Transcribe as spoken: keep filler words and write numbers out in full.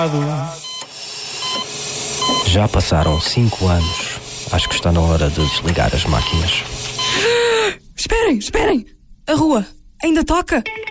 Já passaram cinco anos. Acho que está na hora de desligar as máquinas. Esperem, esperem! A rua ainda toca?